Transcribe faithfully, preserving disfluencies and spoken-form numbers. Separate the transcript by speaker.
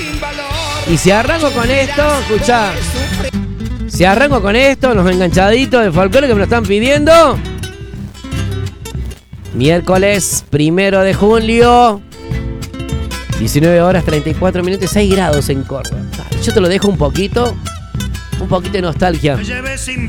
Speaker 1: Y si arranco con esto, escuchá. Si arranco con esto, los enganchaditos de folclore que me lo están pidiendo. Miércoles primero de julio, diecinueve horas treinta y cuatro minutos, seis grados en Córdoba. Yo te lo dejo un poquito, un poquito de nostalgia.